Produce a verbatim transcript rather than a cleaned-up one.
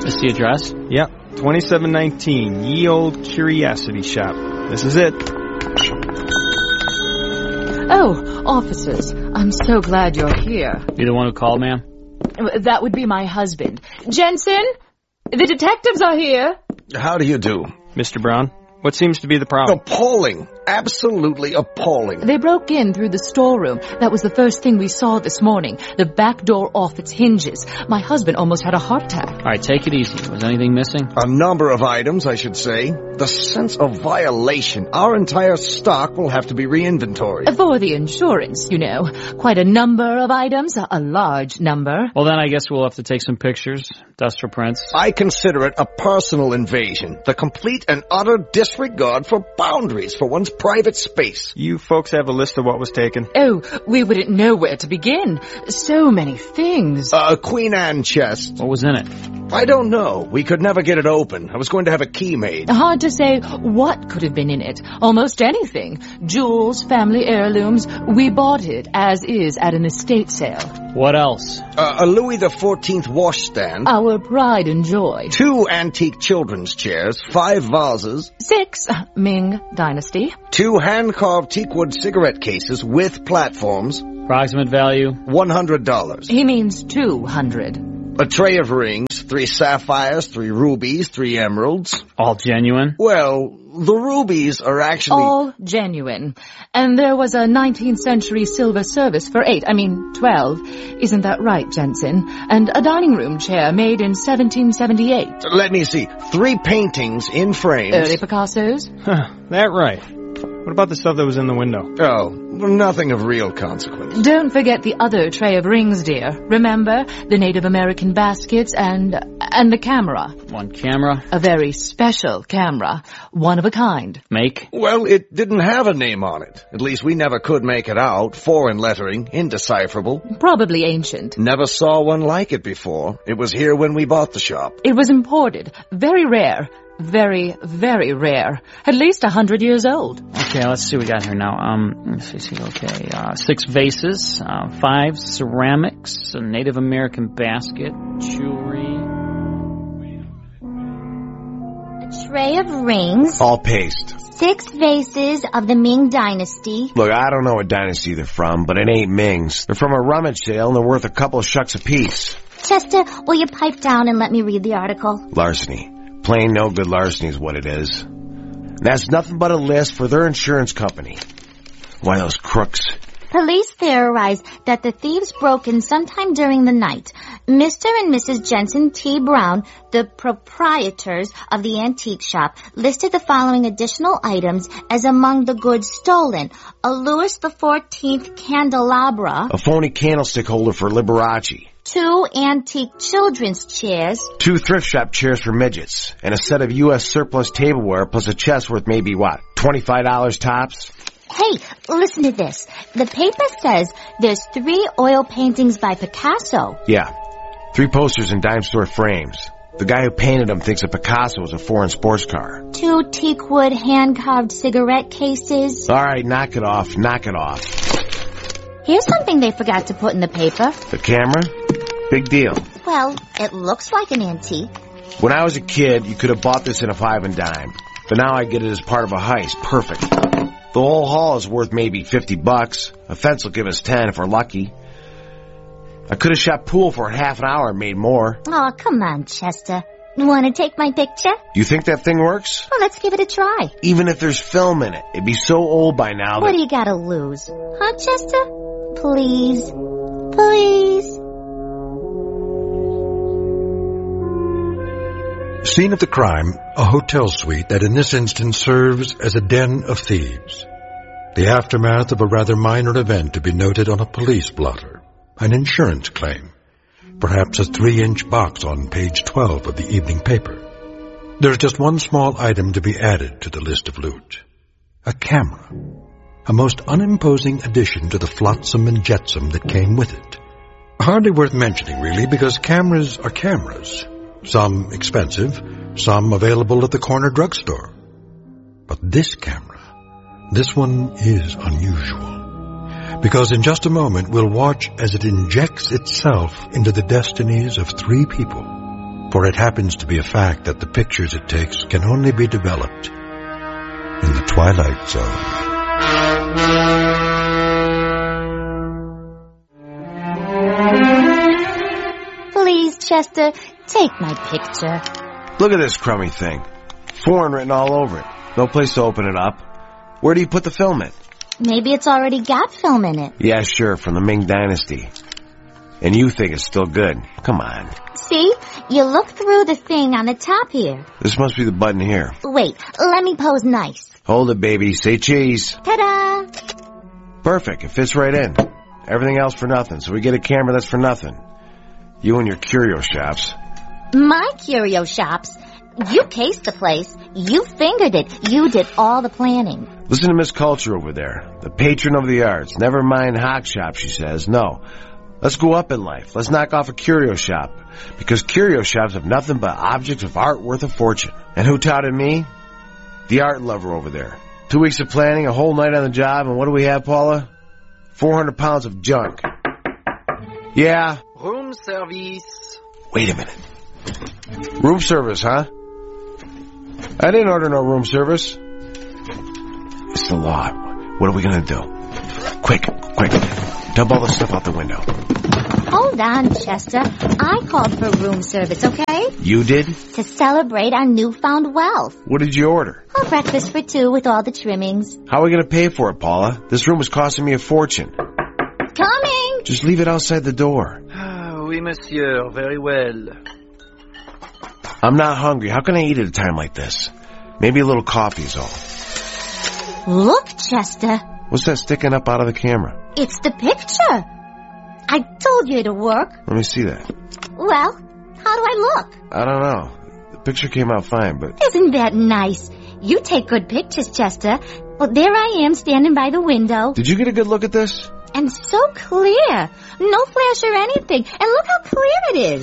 This the address? Yep, twenty-seven nineteen, Ye Old Curiosity Shop. This is it. Oh, officers, I'm so glad you're here. You the one who called, ma'am? That would be my husband. Jensen, the detectives are here. How do you do? Mister Brown, what seems to be the problem? Appalling. Absolutely appalling. They broke in through the storeroom. That was the first thing we saw this morning. The back door off its hinges. My husband almost had a heart attack. All right, take it easy. Was anything missing? A number of items, I should say. The sense of violation. Our entire stock will have to be re-inventoried. For the insurance, you know. Quite a number of items. A large number. Well, then I guess we'll have to take some pictures. Dust for prints. I consider it a personal invasion. The complete and utter disregard for boundaries for one's private space. You folks have a list of what was taken? Oh, we wouldn't know where to begin. So many things. A Queen Anne chest. What was in it? I don't know. We could never get it open. I was going to have a key made. Hard to say what could have been in it. Almost anything. Jewels, family heirlooms. We bought it as is at an estate sale. What else? Uh, a Louis the fourteenth washstand. Our pride and joy. Two antique children's chairs. Five vases. Six. Ming Dynasty. Two hand-carved teakwood cigarette cases with platforms. Approximate value? One hundred dollars. He means two hundred. A tray of rings. Three sapphires, three rubies, three emeralds. All genuine? Well, the rubies are actually... all genuine. And there was a nineteenth century silver service for eight, I mean twelve. Isn't that right, Jensen? And a dining room chair made in seventeen seventy-eight. Let me see. Three paintings in frames. Early Picassos? Huh, that right. What about the stuff that was in the window? Oh, nothing of real consequence. Don't forget the other tray of rings, dear. Remember? The Native American baskets and... and the camera. One camera? A very special camera. One of a kind. Make? Well, it didn't have a name on it. At least we never could make it out. Foreign lettering. Indecipherable. Probably ancient. Never saw one like it before. It was here when we bought the shop. It was imported. Very rare. Very, very rare. At least a hundred years old. Okay, let's see what we got here now. Um, let's see, see okay. Uh, six vases, uh, five ceramics, a Native American basket, jewelry. A tray of rings. All paste. Six vases of the Ming Dynasty. Look, I don't know what dynasty they're from, but it ain't Ming's. They're from a rummage sale and they're worth a couple of shucks apiece. Chester, will you pipe down and let me read the article? Larceny. Plain no good larceny is what it is. That's nothing but a list for their insurance company. Why, those crooks. Police theorize that the thieves broke in sometime during the night. Mister and Missus Jensen T. Brown, the proprietors of the antique shop, listed the following additional items as among the goods stolen. A Louis the fourteenth candelabra. A phony candlestick holder for Liberace. Two antique children's chairs. Two thrift shop chairs for midgets. And a set of U S surplus tableware plus a chest worth maybe, what, twenty-five dollars tops? Hey, listen to this. The paper says there's three oil paintings by Picasso. Yeah. Three posters in dime store frames. The guy who painted them thinks a Picasso was a foreign sports car. Two teakwood hand-carved cigarette cases. All right, knock it off, knock it off. Here's something they forgot to put in the paper. The camera? Big deal. Well, it looks like an antique. When I was a kid, you could have bought this in a five and dime. But now I get it as part of a heist. Perfect. The whole haul is worth maybe fifty bucks. A fence will give us ten if we're lucky. I could have shot pool for half an hour and made more. Oh, come on, Chester. You want to take my picture? You think that thing works? Well, let's give it a try. Even if there's film in it, it'd be so old by now that... What do you got to lose? Huh, Chester? Please. Please. Scene of the crime, a hotel suite that in this instance serves as a den of thieves. The aftermath of a rather minor event to be noted on a police blotter. An insurance claim. Perhaps a three-inch box on page twelve of the evening paper. There's just one small item to be added to the list of loot. A camera. A most unimposing addition to the flotsam and jetsam that came with it. Hardly worth mentioning, really, because cameras are cameras. Some expensive, some available at the corner drugstore. But this camera, this one is unusual. Because in just a moment we'll watch as it injects itself into the destinies of three people. for it happens to be a fact that the pictures it takes can only be developed in the Twilight Zone. Please, Chester, take my picture. Look at this crummy thing. Foreign written all over it. No place to open it up. Where do you put the film in? Maybe it's already got film in it. Yeah, sure, from the Ming Dynasty. And you think it's still good. Come on. See? You look through the thing on the top here. This must be the button here. Wait, let me pose nice. Hold it, baby. Say cheese. Ta-da! Perfect. It fits right in. Everything else for nothing. So we get a camera that's for nothing. You and your curio shops. My curio shops? You cased the place. You fingered it. You did all the planning. Listen to Miss Culture over there. The patron of the arts. Never mind hock shop, she says. No. Let's go up in life. Let's knock off a curio shop. Because curio shops have nothing but objects of art worth a fortune. And who touted me? The art lover over there. Two weeks of planning, a whole night on the job, and what do we have, Paula? four hundred pounds of junk. Yeah. Room service. Wait a minute. Room service, huh? I didn't order no room service. It's the law. What are we gonna do? Quick, quick. Dump all the stuff out the window. Hold on, Chester. I called for room service, okay? You did? To celebrate our newfound wealth. What did you order? A breakfast for two with all the trimmings. How are we gonna pay for it, Paula? This room is costing me a fortune. Coming! Just leave it outside the door. Oui, monsieur. Very well. I'm not hungry. How can I eat at a time like this? Maybe a little coffee is all. Look, Chester. What's that sticking up out of the camera? It's the picture. I told you it'd work. Let me see that. Well, how do I look? I don't know. The picture came out fine, but... Isn't that nice? You take good pictures, Chester. Well, there I am standing by the window. Did you get a good look at this? And so clear. No flash or anything. And look how clear it is.